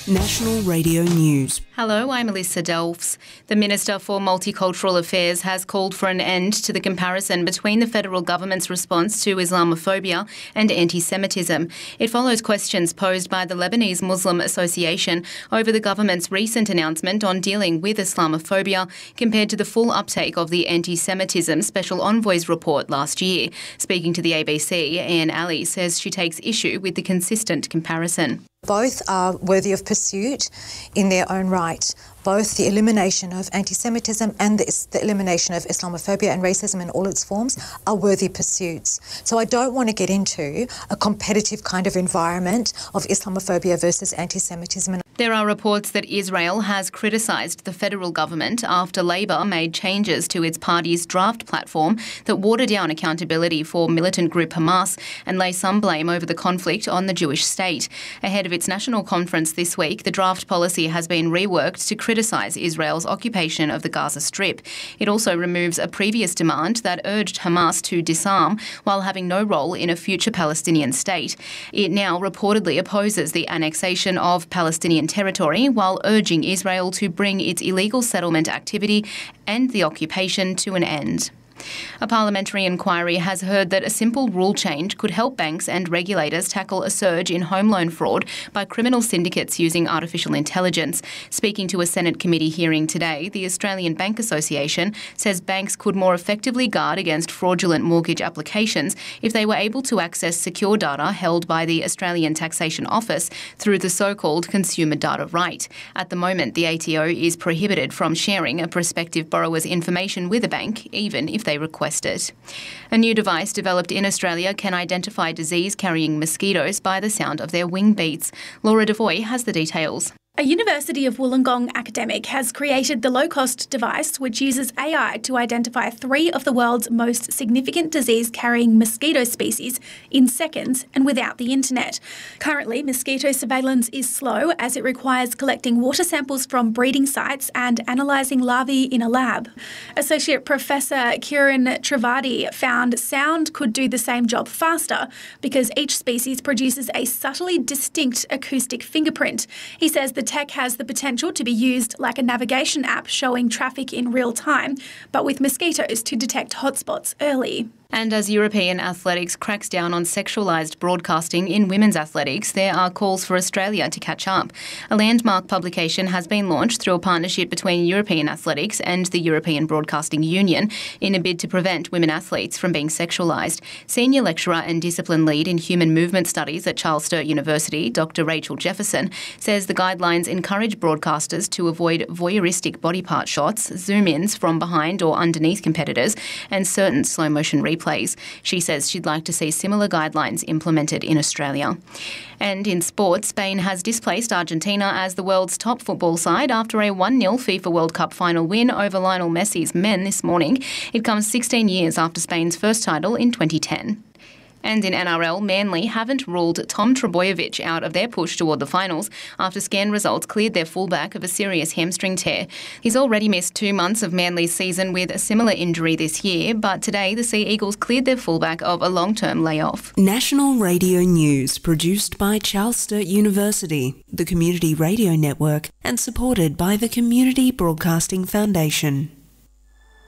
National Radio News. Hello, I'm Alyssa Delfs. The Minister for Multicultural Affairs has called for an end to the comparison between the federal government's response to Islamophobia and anti-Semitism. It follows questions posed by the Lebanese Muslim Association over the government's recent announcement on dealing with Islamophobia compared to the full uptake of the anti-Semitism Special Envoy's report last year. Speaking to the ABC, Anne Ali says she takes issue with the consistent comparison. Both are worthy of pursuit in their own right. Both the elimination of anti-Semitism and the elimination of Islamophobia and racism in all its forms are worthy pursuits. So I don't want to get into a competitive kind of environment of Islamophobia versus anti-Semitism. There are reports that Israel has criticised the federal government after Labor made changes to its party's draft platform that water down accountability for militant group Hamas and lay some blame over the conflict on the Jewish state. Ahead of its national conference this week, the draft policy has been reworked to criticise Israel's occupation of the Gaza Strip. It also removes a previous demand that urged Hamas to disarm while having no role in a future Palestinian state. It now reportedly opposes the annexation of Palestinian territory while urging Israel to bring its illegal settlement activity and the occupation to an end. A parliamentary inquiry has heard that a simple rule change could help banks and regulators tackle a surge in home loan fraud by criminal syndicates using artificial intelligence. Speaking to a Senate committee hearing today, the Australian Bank Association says banks could more effectively guard against fraudulent mortgage applications if they were able to access secure data held by the Australian Taxation Office through the so-called Consumer Data Right. At the moment, the ATO is prohibited from sharing a prospective borrower's information with a bank, even if they request it. A new device developed in Australia can identify disease-carrying mosquitoes by the sound of their wing beats. Laura Devoy has the details. A University of Wollongong academic has created the low-cost device which uses AI to identify 3 of the world's most significant disease-carrying mosquito species in seconds and without the internet. Currently, mosquito surveillance is slow as it requires collecting water samples from breeding sites and analysing larvae in a lab. Associate Professor Kieran Trivedi found sound could do the same job faster because each species produces a subtly distinct acoustic fingerprint. He says the tech has the potential to be used like a navigation app showing traffic in real time, but with mosquitoes to detect hotspots early. And as European athletics cracks down on sexualised broadcasting in women's athletics, there are calls for Australia to catch up. A landmark publication has been launched through a partnership between European Athletics and the European Broadcasting Union in a bid to prevent women athletes from being sexualised. Senior lecturer and discipline lead in human movement studies at Charles Sturt University, Dr. Rachel Jefferson, says the guidelines encourage broadcasters to avoid voyeuristic body part shots, zoom-ins from behind or underneath competitors, and certain slow-motion replays. She says she'd like to see similar guidelines implemented in Australia. And in sport, Spain has displaced Argentina as the world's top football side after a 1-0 FIFA World Cup final win over Lionel Messi's men this morning. It comes 16 years after Spain's first title in 2010. And in NRL, Manly haven't ruled Tom Trbojevic out of their push toward the finals after scan results cleared their fullback of a serious hamstring tear. He's already missed 2 months of Manly's season with a similar injury this year, but today the Sea Eagles cleared their fullback of a long-term layoff. National Radio News produced by Charles Sturt University, the Community Radio Network, and supported by the Community Broadcasting Foundation.